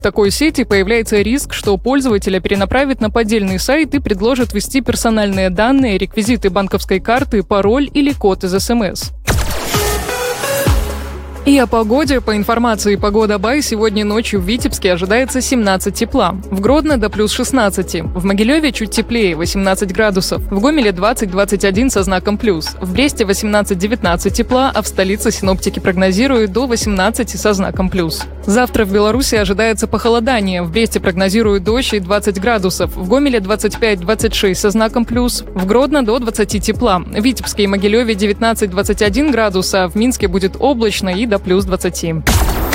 такой сети появляется риск, что пользователя перенаправит на поддельный сайт и предложит ввести персональные данные, реквизиты банковской карты, пароль или код из СМС. И о погоде. По информации Погода Бай, сегодня ночью в Витебске ожидается 17 тепла. В Гродно до плюс 16. В Могилеве чуть теплее, 18 градусов. В Гомеле 20-21 со знаком плюс. В Бресте 18-19 тепла, а в столице синоптики прогнозируют до 18 со знаком плюс. Завтра в Беларуси ожидается похолодание. В Бресте прогнозируют дождь и 20 градусов. В Гомеле 25-26 со знаком плюс. В Гродно до 20 тепла. В Витебске и Могилеве 19-21 градуса. В Минске будет облачно и до плюс 20.